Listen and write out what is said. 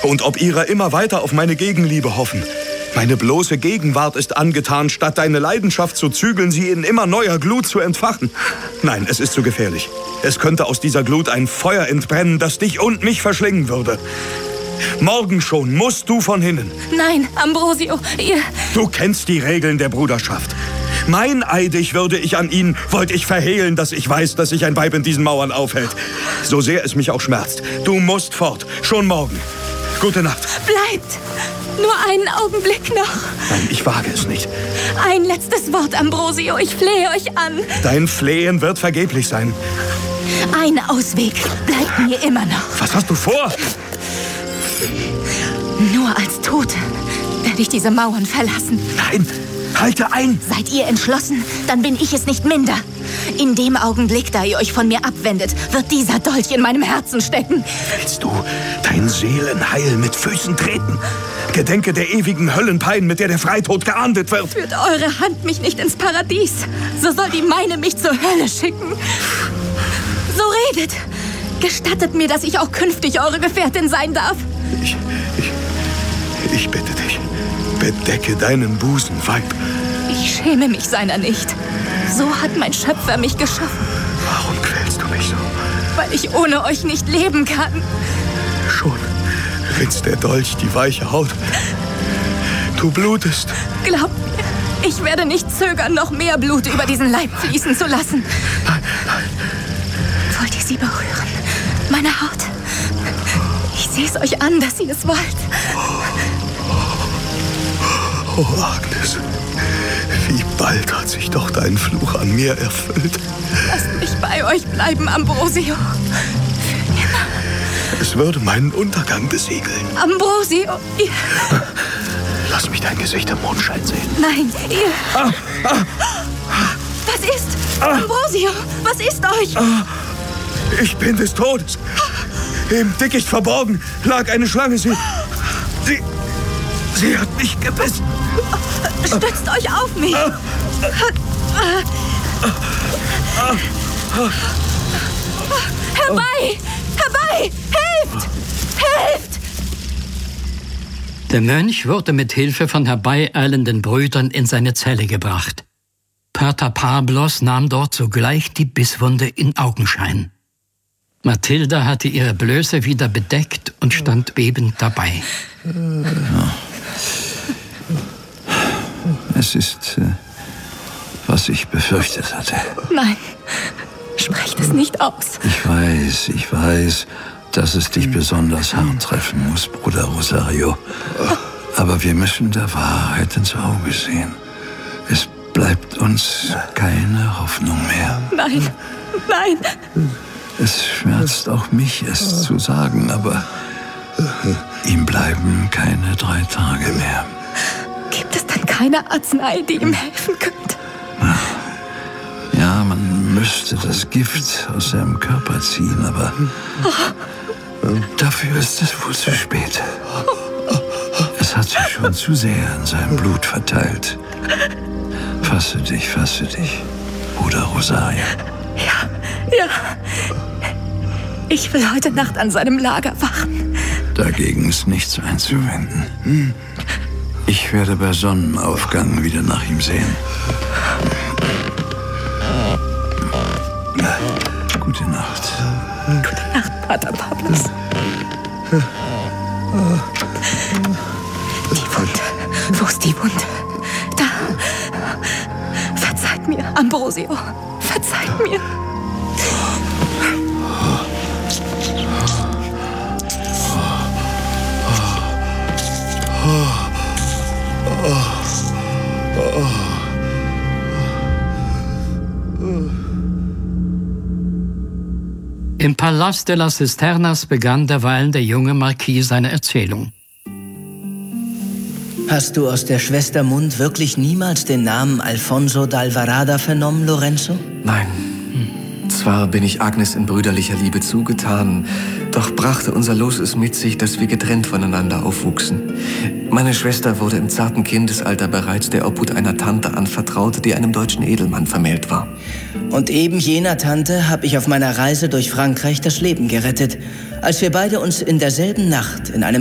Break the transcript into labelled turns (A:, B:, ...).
A: und ob ihrer immer weiter auf meine Gegenliebe hoffen. Meine bloße Gegenwart ist angetan, statt deine Leidenschaft zu zügeln, sie in immer neuer Glut zu entfachen. Nein, es ist zu gefährlich. Es könnte aus dieser Glut ein Feuer entbrennen, das dich und mich verschlingen würde. Morgen schon musst du von hinnen.
B: Nein, Ambrosio, ihr...
A: Du kennst die Regeln der Bruderschaft. Meineidig würde ich an ihn, wollte ich verhehlen, dass ich weiß, dass sich ein Weib in diesen Mauern aufhält. So sehr es mich auch schmerzt. Du musst fort, schon morgen. Gute Nacht.
B: Bleibt! Nur einen Augenblick noch.
A: Nein, ich wage es nicht.
B: Ein letztes Wort, Ambrosio. Ich flehe euch an.
A: Dein Flehen wird vergeblich sein.
B: Ein Ausweg bleibt mir immer noch.
A: Was hast du vor?
B: Nur als Tote werde ich diese Mauern verlassen.
A: Nein, halte ein.
B: Seid ihr entschlossen, dann bin ich es nicht minder. In dem Augenblick, da ihr euch von mir abwendet, wird dieser Dolch in meinem Herzen stecken.
A: Willst du dein Seelenheil mit Füßen treten? Gedenke der ewigen Höllenpein, mit der der Freitod geahndet wird.
B: Führt eure Hand mich nicht ins Paradies, so soll die meine mich zur Hölle schicken. So redet. Gestattet mir, dass ich auch künftig eure Gefährtin sein darf.
A: Ich bitte dich, bedecke deinen Busen, Weib.
B: Ich schäme mich seiner nicht. So hat mein Schöpfer mich geschaffen.
A: Warum quälst du mich so?
B: Weil ich ohne euch nicht leben kann.
A: Schon ritzt der Dolch die weiche Haut. Du blutest.
B: Glaubt mir, ich werde nicht zögern, noch mehr Blut über diesen Leib fließen zu lassen.
A: Nein.
B: Wollt ihr sie berühren? Meine Haut? Ich sehe es euch an, dass ihr es wollt.
A: Oh, Agnes, wie bald hat sich doch dein Fluch an mir erfüllt.
B: Lasst mich bei euch bleiben, Ambrosio. Für immer.
A: Es würde meinen Untergang besiegeln.
B: Ambrosio, ihr...
A: Lass mich dein Gesicht im Mondschein sehen.
B: Nein, ihr... Was ist? Ambrosio, was ist euch?
A: Ich bin des Todes. Im Dickicht verborgen lag eine Schlange. Sie hat mich gebissen.
B: Stützt euch auf mich. Herbei! Herbei! Helft! Helft!
C: Der Mönch wurde mit Hilfe von herbeieilenden Brüdern in seine Zelle gebracht. Pater Pablos nahm dort sogleich die Bisswunde in Augenschein. Mathilda hatte ihre Blöße wieder bedeckt und stand bebend dabei.
D: Es ist, was ich befürchtet hatte.
B: Nein, sprecht es nicht aus.
D: Ich weiß, dass es dich besonders hart treffen muss, Bruder Rosario. Aber wir müssen der Wahrheit ins Auge sehen. Es bleibt uns keine Hoffnung mehr.
B: Nein.
D: Es schmerzt auch mich, es zu sagen, aber ihm bleiben keine 3 Tage mehr.
B: Gibt es dann keine Arznei, die ihm helfen könnte?
D: Ja, man müsste das Gift aus seinem Körper ziehen, aber dafür ist es wohl zu spät. Es hat sich schon zu sehr in seinem Blut verteilt. Fasse dich, Bruder Rosario.
B: Ja. Ich will heute Nacht an seinem Lager wachen.
D: Dagegen ist nichts einzuwenden. Ich werde bei Sonnenaufgang wieder nach ihm sehen. Gute Nacht.
B: Gute Nacht, Pater Pablos. Die Wunde. Wo ist die Wunde? Da. Verzeiht mir, Ambrosio. Verzeiht mir.
C: Im Palast de las Cisternas begann derweilen der junge Marquis seine Erzählung.
E: Hast du aus der Schwester Mund wirklich niemals den Namen Alfonso d'Alvarada vernommen, Lorenzo?
F: Nein. Zwar bin ich Agnes in brüderlicher Liebe zugetan, doch brachte unser Los es mit sich, dass wir getrennt voneinander aufwuchsen. Meine Schwester wurde im zarten Kindesalter bereits der Obhut einer Tante anvertraut, die einem deutschen Edelmann vermählt war.
E: Und eben jener Tante habe ich auf meiner Reise durch Frankreich das Leben gerettet, als wir beide uns in derselben Nacht in einem